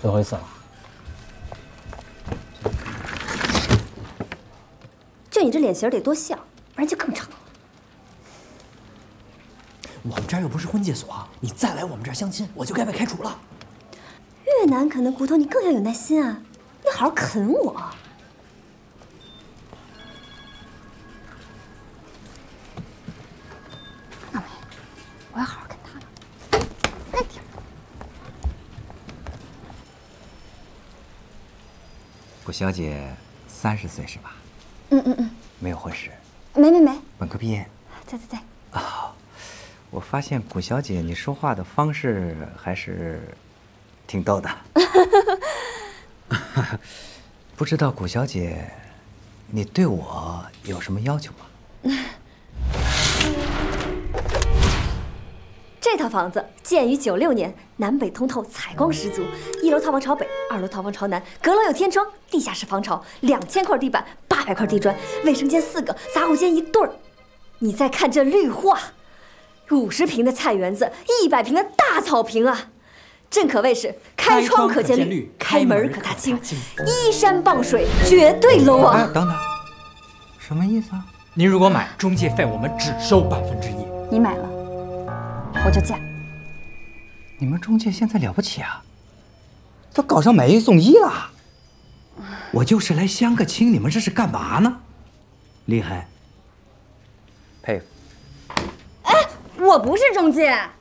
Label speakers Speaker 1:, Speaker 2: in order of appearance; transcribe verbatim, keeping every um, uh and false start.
Speaker 1: 最后一次了。
Speaker 2: 就你这脸型得多像，不然就更长了。
Speaker 3: 我们这儿又不是婚介所，你再来我们这儿相亲，我就该被开除了。
Speaker 2: 越南啃的骨头，你更要有耐心啊！你好好啃我。那没，我要好好啃他了。哎天！
Speaker 4: 谷小姐三十岁是吧？
Speaker 2: 嗯嗯嗯。
Speaker 4: 没有婚史。
Speaker 2: 没没没。
Speaker 4: 本科毕业。
Speaker 2: 对对对。
Speaker 4: 啊、哦，我发现谷小姐你说话的方式还是挺逗的。不知道谷小姐，你对我有什么要求吗？
Speaker 2: 这套房子建于九六年，南北通透，采光十足。一楼套房朝北，二楼套房朝南，阁楼有天窗，地下室防潮，两千块地板，八百块地砖，卫生间四个，杂物间一对儿。你再看这绿化，五十平的菜园子，一百平的大草坪啊！正可谓是开窗可见绿，开门可踏青，依山傍水，绝对 low 啊！
Speaker 4: 哎，等等，什么意思啊？
Speaker 3: 您如果买，中介费我们只收百分之一。
Speaker 2: 你买了，我就嫁。
Speaker 4: 你们中介现在了不起啊，都搞上买一送一了。我就是来相个亲，你们这是干嘛呢？厉害，佩服。
Speaker 2: 哎，我不是中介。